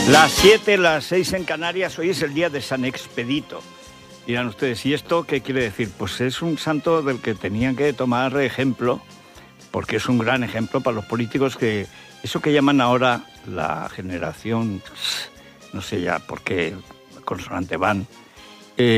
Las 7, las 6 en Canarias, hoy es el día de San Expedito. Dirán ustedes, ¿y esto qué quiere decir? Pues es un santo del que tenían que tomar ejemplo, porque es un gran ejemplo para los políticos que, eso que llaman ahora la generación, no sé ya por qué consonante van,